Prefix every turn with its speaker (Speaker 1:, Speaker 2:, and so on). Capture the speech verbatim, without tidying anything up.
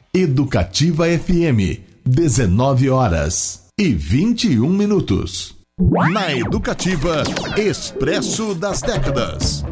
Speaker 1: Educativa F M, dezenove horas e vinte e um minutos. Na Educativa, Expresso das Décadas.